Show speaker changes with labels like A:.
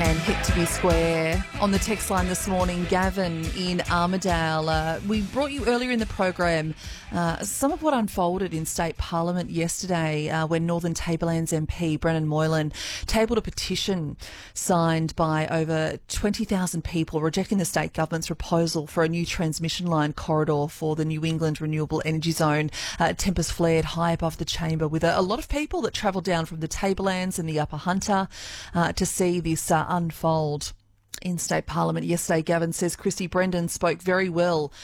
A: And hit to be square. On the text line this morning, Gavin in Armidale. We brought you earlier in the program some of what unfolded in State Parliament yesterday when Northern Tablelands MP Brennan Moylan tabled a petition signed by over 20,000 people rejecting the state government's proposal for a new transmission line corridor for the New England Renewable Energy Zone. Tempers flared high above the chamber with a lot of people that travelled down from the Tablelands and the Upper Hunter to see this unfold in State Parliament yesterday. Gavin says Christy Brendan spoke very well